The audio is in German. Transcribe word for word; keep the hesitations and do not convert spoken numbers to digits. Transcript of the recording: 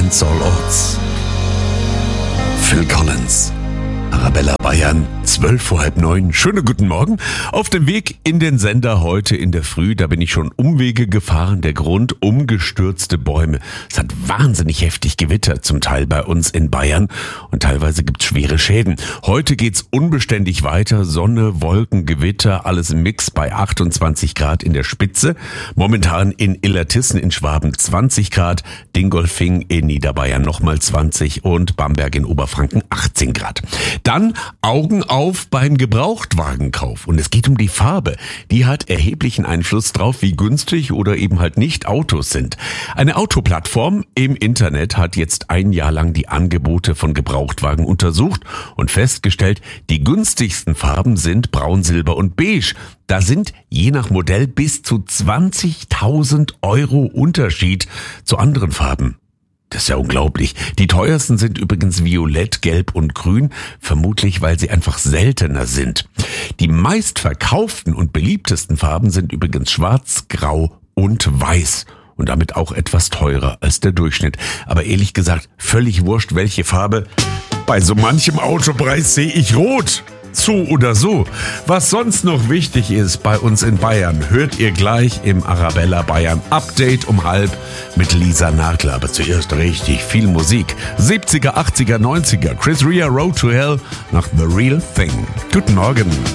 Against All Odds. Phil Collins. Arabella Bayern, zwölf vor halb neun. Schönen guten Morgen. Auf dem Weg in den Sender heute in der Früh, da bin ich schon Umwege gefahren. Der Grund, umgestürzte Bäume. Es hat wahnsinnig heftig gewittert, zum Teil bei uns in Bayern. Und teilweise gibt's schwere Schäden. Heute geht's unbeständig weiter. Sonne, Wolken, Gewitter, alles im Mix bei achtundzwanzig Grad in der Spitze. Momentan in Illertissen in Schwaben zwanzig Grad. Dingolfing in Niederbayern nochmal zwanzig und Bamberg in Oberfranken achtzehn Grad. Dann Augen auf beim Gebrauchtwagenkauf. Und es geht um die Farbe. Die hat erheblichen Einfluss drauf, wie günstig oder eben halt nicht Autos sind. Eine Autoplattform im Internet hat jetzt ein Jahr lang die Angebote von Gebrauchtwagen untersucht und festgestellt, die günstigsten Farben sind Braun, Silber und Beige. Da sind je nach Modell bis zu zwanzigtausend Euro Unterschied zu anderen Farben. Das ist ja unglaublich. Die teuersten sind übrigens Violett, Gelb und Grün, vermutlich weil sie einfach seltener sind. Die meistverkauften und beliebtesten Farben sind übrigens Schwarz, Grau und Weiß und damit auch etwas teurer als der Durchschnitt. Aber ehrlich gesagt, völlig wurscht, welche Farbe. Bei so manchem Autopreis sehe ich rot. So oder so. Was sonst noch wichtig ist bei uns in Bayern, hört ihr gleich im Arabella Bayern Update um halb mit Lisa Nagler. Aber zuerst richtig viel Musik. siebziger, achtziger, neunziger. Chris Rea, Road to Hell nach The Real Thing. Guten Morgen.